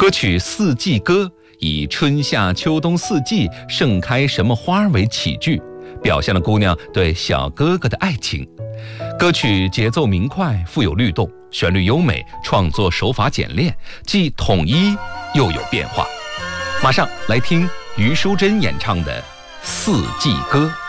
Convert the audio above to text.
歌曲《四季歌》以春夏秋冬四季盛开什么花为起句，表现了姑娘对小哥哥的爱情。歌曲节奏明快，富有律动，旋律优美，创作手法简练，既统一又有变化。马上来听余淑珍演唱的《四季歌》。